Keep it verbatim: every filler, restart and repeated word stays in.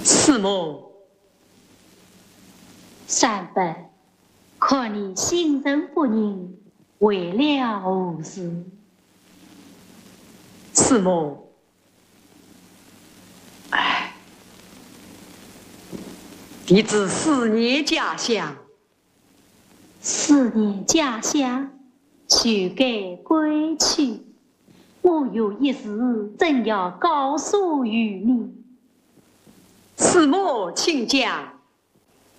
师母， 三伯，看你心神不宁，为了何事？ 师母，哎，弟子思念家乡， 思念家乡，须该归去。我有一事，正要告诉于你。 师母，请讲。